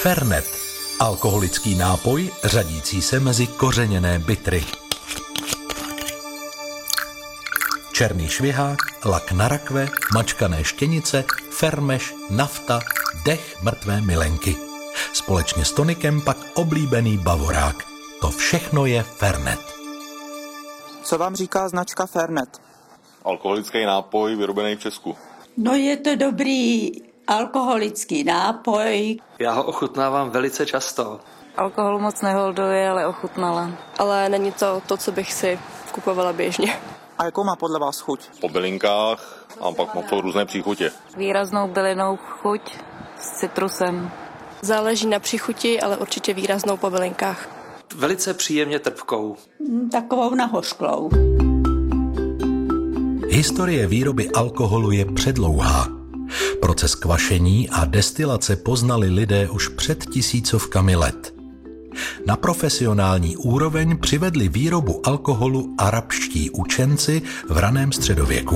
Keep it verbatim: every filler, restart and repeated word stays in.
Fernet. Alkoholický nápoj řadící se mezi kořeněné bitry. Černý švihák, lak na rakve, mačkané štěnice, fermeš, nafta, dech mrtvé milenky. Společně s tonikem pak oblíbený bavorák. To všechno je Fernet. Co vám říká značka Fernet? Alkoholický nápoj vyrobený v Česku. No je to dobrý alkoholický nápoj. Já ho ochutnávám velice často. Alkohol moc neholduji, ale ochutnala. Ale není to to, co bych si kupovala běžně. A jakou má podle vás chuť? Po bylinkách a pak má to různé příchutě. Výraznou bylinou chuť s citrusem. Záleží na příchuti, ale určitě výraznou po bylinkách. Velice příjemně trpkou. Takovou nahořklou. Historie výroby alkoholu je předlouhá. Proces kvašení a destilace poznali lidé už před tisícovkami let. Na profesionální úroveň přivedli výrobu alkoholu arabští učenci v raném středověku.